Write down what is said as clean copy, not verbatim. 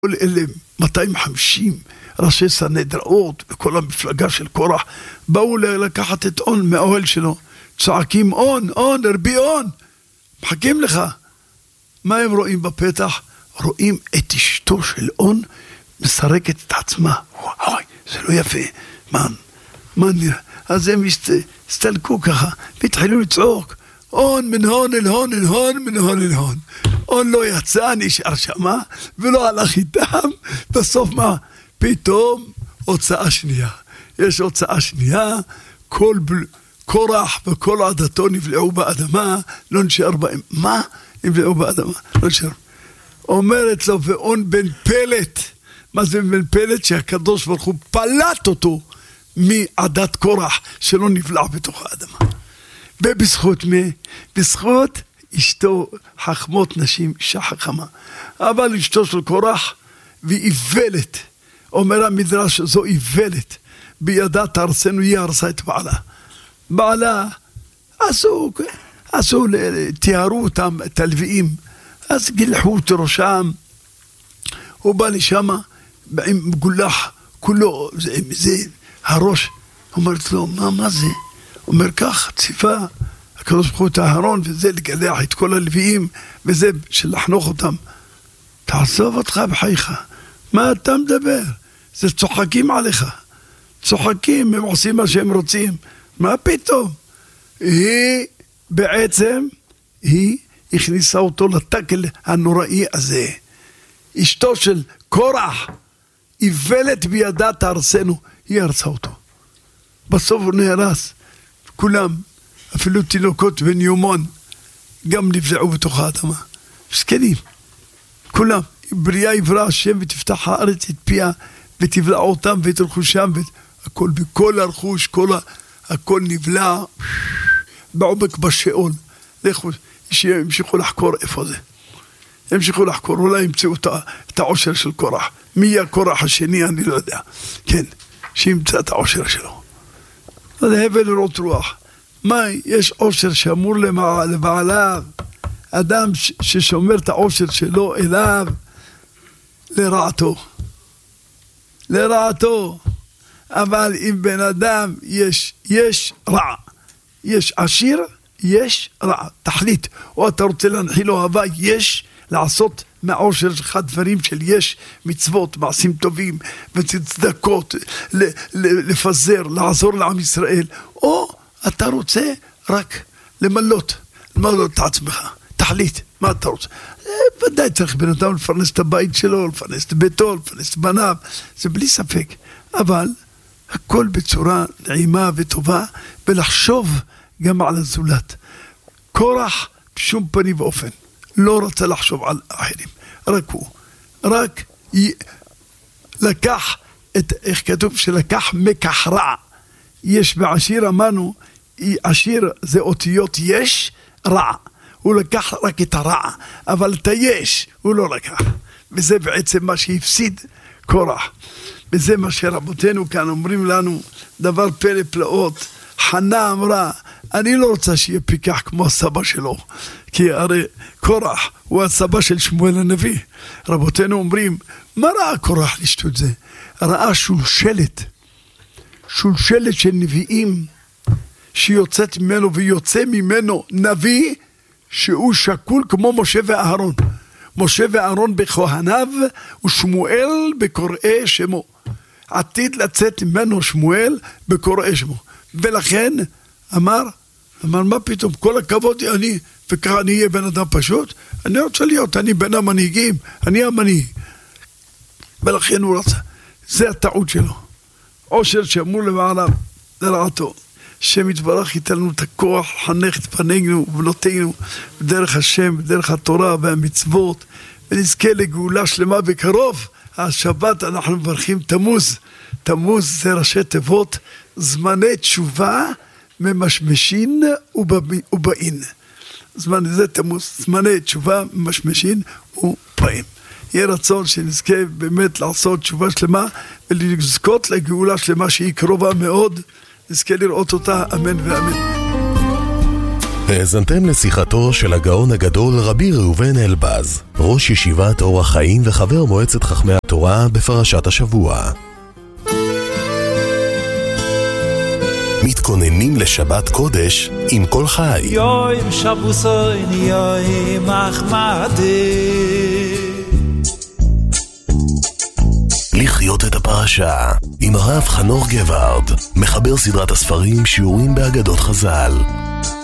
כל אלה 250 ראשי סנהדראות וכל המפלגה של קורח באו לקחת את און מהאוהל שלו, צועקים און, און, רבי און, מחכים לך. מה הם רואים בפתח? רואים את אשתו של און מסרקת את עצמה. וואי, זה לא יפה. מה נראה? אז הם הסתלקו ככה והתחילו לצעוק און מן הון אל הון אל הון מן הון אל הון. און לא יצא, נשאר שמה ולא הלך איתם. בסוף מה? פתאום הוצאה שנייה. יש הוצאה שנייה, כל קורח וכל עדתו נבלעו באדמה, לא נשאר בהם. מה? נבלעו באדמה, לא נשאר. אומרת לו, ואון בן פלט. מה זה בן פלט? שהקדוש ברוך הוא פלט אותו מעדת קורח שלא נבלע בתוך האדמה. ובזכות מי? בזכות אשתו, חכמות נשים, אישה חכמה. אבל אשתו של קורח ואיוולת. אומר המדרש, זו איוולת. בידה תרסנו, היא הרסה את בעלה. בעלה, עשו, תיארו אותם, את הלוויים. אז גילחו את ראשם. הוא בא לשם, עם מגולח, כולו, זה הראש. אומרת לו, מה זה? אומר כך, ציפה, הקדוש ברוך הוא את הארון, וזה לגלח את כל הלוויים, וזה שלחנוך אותם. תעזוב אותך בחייך. מה אתה מדבר? זה צוחקים עליך. צוחקים, הם עושים מה שהם רוצים. מה פתאום? היא בעצם, היא הכניסה אותו לתקל הנוראי הזה. אשתו של קורח, איוולת בידה תהרסנו, היא הרסה אותו. בסוף הוא נהרס. כולם, אפילו תינוקות וניומון, גם נבלעו בתוך האדמה. מסכנים. כולם. בריאה יברא השם ותפתח הארץ את פיה ותבלע אותם ואת רכושם הכל בכל הרכוש, הכל נבלע בעומק בשאול. לכו, ימשיכו לחקור איפה זה. ימשיכו לחקור, אולי ימצאו את העושר של קורח. מי הקורח השני אני לא יודע. כן, שימצא את העושר שלו. זה הבל לראות רוח. מה, יש עושר שאמור לבעליו, אדם ששומר את העושר שלו אליו, לרעתו. אבל אם בן אדם יש רע, יש עשיר, יש רע, תחליט. או אתה רוצה להנחיל לו אהבה, יש לעשות מהעושר שלך דברים של יש מצוות, מעשים טובים וצדקות, לפזר, לעזור לעם ישראל. או אתה רוצה רק למלות את עצמך. תחליט, מה אתה רוצה? ודאי צריך בן אדם לפרנס את הבית שלו, לפרנס את ביתו, לפרנס את בניו, זה בלי ספק. אבל הכל בצורה נעימה וטובה, ולחשוב גם על הזולת. קורח בשום פנים ואופן לא רצה לחשוב על האחרים, רק הוא. רק לקח, איך כתוב שלקח מקח רע. יש בעשיר אמרנו, עשיר זה אותיות יש, רע. הוא לקח רק את הרע, אבל את היש הוא לא לקח. וזה בעצם מה שהפסיד קורח. וזה מה שרבותינו כאן אומרים לנו, דבר פלא פלאות. חנה אמרה, אני לא רוצה שיהיה פיקח כמו הסבא שלו, כי הרי קורח הוא הסבא של שמואל הנביא. רבותינו אומרים, מה ראה קורח לשתות זה? ראה שולשלת של נביאים, שיוצאת ממנו ויוצא ממנו נביא, שהוא שקול כמו משה ואהרון. משה ואהרון בכהניו ושמואל בקוראי שמו. עתיד לצאת ממנו שמואל בקוראי שמו. ולכן אמר מה פתאום, כל הכבוד אני, וככה אני אהיה בן אדם פשוט, אני רוצה להיות, אני בין המנהיגים, אני המנהיג. ולכן הוא רצה. זה הטעות שלו. עושר שאמור לבעליו, לרעתו. השם יתברך ייתן לנו את הכוח לחנך את פנינו ובנותינו בדרך השם, בדרך התורה והמצוות, ונזכה לגאולה שלמה בקרוב. השבת אנחנו מברכים תמוז. תמוז זה ראשי תיבות, זמני תשובה ממשמשין ובאים. זמן זה תמוז, זמני תשובה ממשמשין ובאים. יהיה רצון שנזכה באמת לעשות תשובה שלמה ולזכות לגאולה שלמה שהיא קרובה מאוד. נזכה לראות אותה, אמן ואמן. האזנתם לשיחתו של הגאון הגדול רבי ראובן אלבז, ראש ישיבת אור החיים וחבר מועצת חכמי התורה בפרשת השבוע. מתכוננים לשבת קודש עם כל חי. יום שבוסוין יום מחמדי. לחיות את הפרשה עם הרב חנוך גבארד, מחבר סדרת הספרים שיעורים באגדות חז"ל.